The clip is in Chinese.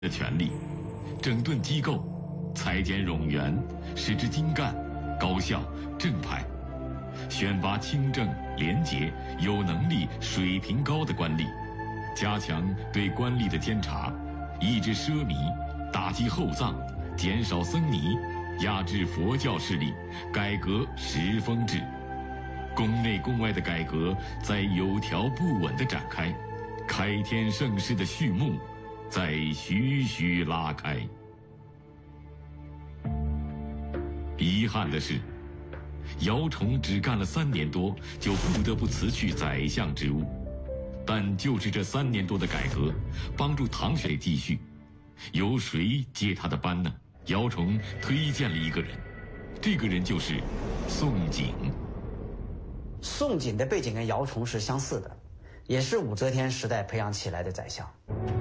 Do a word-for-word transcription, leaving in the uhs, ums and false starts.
的权力，整顿机构，裁减冗员，使之精干、高效、正派，选拔清正、廉洁、有能力、水平高的官吏，加强对官吏的监察，抑制奢靡，打击厚葬，减少僧尼，压制佛教势力，改革十风制。宫内宫外的改革在有条不紊地展开，开天盛世的序幕在徐徐拉开。遗憾的是，姚崇只干了三年多，就不得不辞去宰相职务。但就是这三年多的改革，帮助唐水继续，由谁接他的班呢？姚崇推荐了一个人，这个人就是宋璟。 宋璟的背景跟姚崇是相似的，也是武则天时代培养起来的宰相。